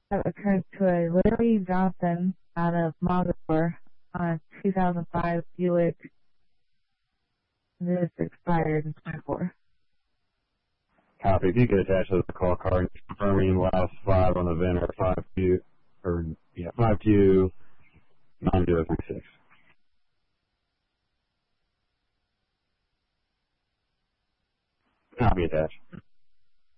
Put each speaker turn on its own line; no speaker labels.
that occurred to a Larry Johnson out of Mogador on a 2005 Buick. This expired in 24.
Copy. If you could attach to the call card, confirming the last 5 on the VIN or 529036. Copy attached.